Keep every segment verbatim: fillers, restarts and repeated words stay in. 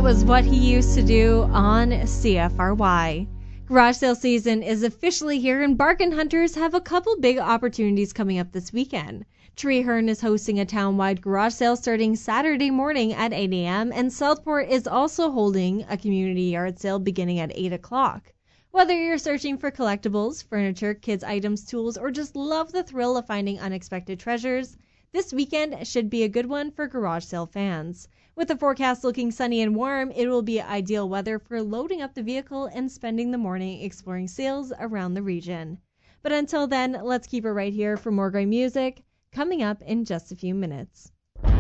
was what he used to do on C F R Y. Garage sale season is officially here, and bargain hunters have a couple big opportunities coming up this weekend. Treeherne is hosting a town-wide garage sale starting Saturday morning at eight a.m., and Southport is also holding a community yard sale beginning at eight o'clock. Whether you're searching for collectibles, furniture, kids' items, tools, or just love the thrill of finding unexpected treasures, this weekend should be a good one for garage sale fans. With the forecast looking sunny and warm, it will be ideal weather for loading up the vehicle and spending the morning exploring sales around the region. But until then, let's keep it right here for more great music, coming up in just a few minutes.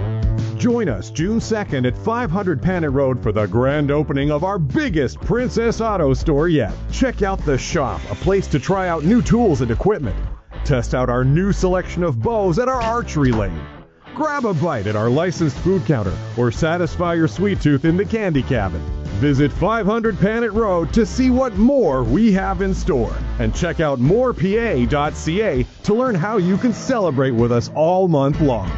Join us June second at five hundred Panet Road for the grand opening of our biggest Princess Auto store yet. Check out the shop, a place to try out new tools and equipment. Test out our new selection of bows at our archery lane. Grab a bite at our licensed food counter or satisfy your sweet tooth in the candy cabin. Visit five hundred Panet Road to see what more we have in store. And check out more P A dot C A to learn how you can celebrate with us all month long.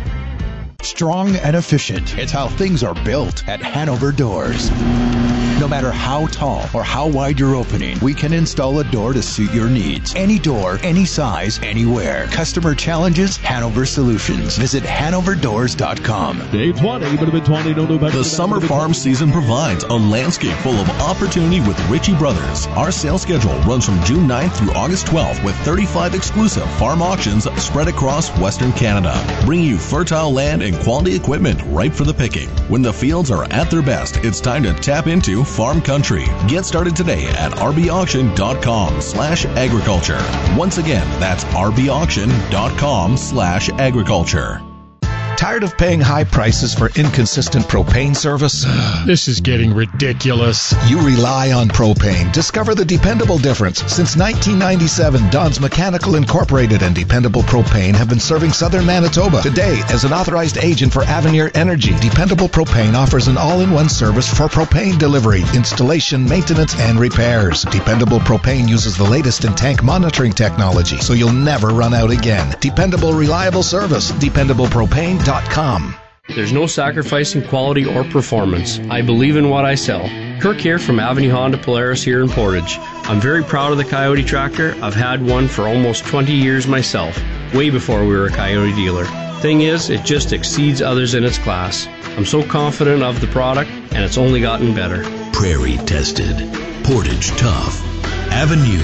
Strong and efficient. It's how things are built at Hanover Doors. No matter how tall or how wide your opening, we can install a door to suit your needs. Any door, any size, anywhere. Customer challenges, Hanover Solutions. Visit hanover doors dot com. Day twenty, but been twenty, no new. The summer farm season provides a landscape full of opportunity with Ritchie Brothers. Our sales schedule runs from June ninth through August twelfth with thirty-five exclusive farm auctions spread across Western Canada. Bring you fertile land and quality equipment ripe for the picking. When the fields are at their best, it's time to tap into farm country. Get started today at r b auction dot com slash agriculture. Once again, that's r b auction dot com slash agriculture. Tired of paying high prices for inconsistent propane service? This is getting ridiculous. You rely on propane. Discover the dependable difference. Since nineteen ninety-seven, Don's Mechanical Incorporated and Dependable Propane have been serving southern Manitoba. Today, as an authorized agent for Avenir Energy, Dependable Propane offers an all-in-one service for propane delivery, installation, maintenance, and repairs. Dependable Propane uses the latest in tank monitoring technology, so you'll never run out again. Dependable, reliable service. dependable propane dot com. There's no sacrificing quality or performance. I believe in what I sell. Kirk here from Avenue Honda Polaris here in Portage. I'm very proud of the Coyote tractor. I've had one for almost twenty years myself, way before we were a Coyote dealer. Thing is, it just exceeds others in its class. I'm so confident of the product, and it's only gotten better. Prairie tested. Portage tough. Avenue.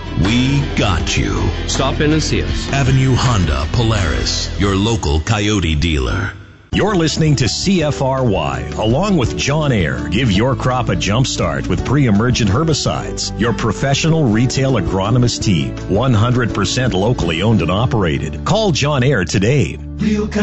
We got you. Stop in and see us. Avenue Honda Polaris, your local Coyote dealer. You're listening to C F R Y, along with John Ayer. Give your crop a jump start with pre-emergent herbicides. Your professional retail agronomist team, one hundred percent locally owned and operated. Call John Ayer today. Real